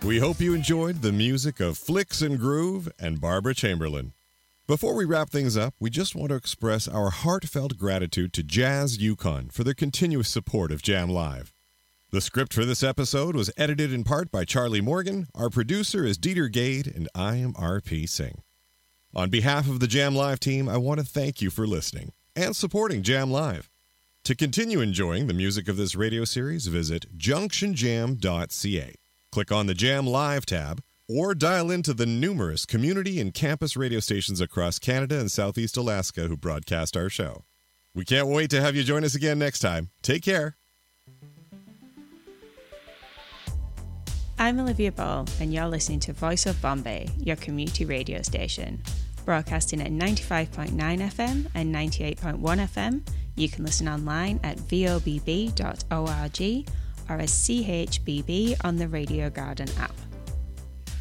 We hope you enjoyed the music of Flicks and Groove and Barbara Chamberlain. Before we wrap things up, we just want to express our heartfelt gratitude to Jazz Yukon for their continuous support of Jam Live. The script for this episode was edited in part by Charlie Morgan, our producer is Dieter Gade, and I am R.P. Singh. On behalf of the Jam Live team, I want to thank you for listening and supporting Jam Live. To continue enjoying the music of this radio series, visit junctionjam.ca. Click on the Jam Live tab, or dial into the numerous community and campus radio stations across Canada and Southeast Alaska who broadcast our show. We can't wait to have you join us again next time. Take care. I'm Olivia Ball, and you're listening to Voice of Bombay, your community radio station. Broadcasting at 95.9 FM and 98.1 FM, you can listen online at vobb.org or as CHBB on the Radio Garden app.